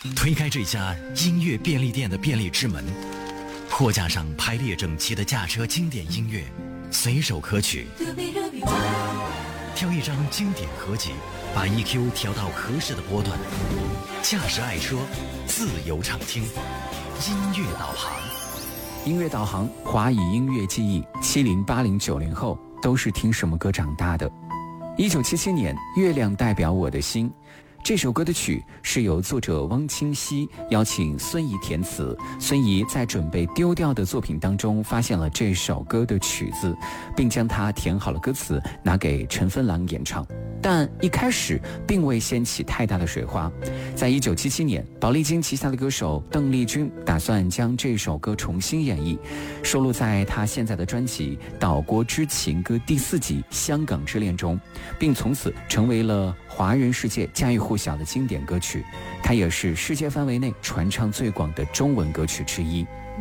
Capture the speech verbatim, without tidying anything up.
推开这家音乐便利店的便利之门，货架上排列整齐的驾车经典音乐，随手可取。挑一张经典合集，把 E Q 调到合适的波段，驾驶爱车，自由畅听。音乐导航， 音乐导航，华语音乐记忆，七零八零九零后都是听什么歌长大的？一九七七年，《月亮代表我的心》。这首歌的曲是由作者汪清溪邀请孙怡填词，孙怡在准备丢掉的作品当中发现了这首歌的曲子，并将它填好了歌词拿给陈芬兰演唱，但一开始并未掀起太大的水花。在一九七七年，宝丽金旗下的歌手邓丽君打算将这首歌重新演绎，收录在她现在的专辑《岛国之情歌》第四集《香港之恋》中，并从此成为了华人世界家喻户晓的经典歌曲，它也是世界范围内传唱最广的中文歌曲之一。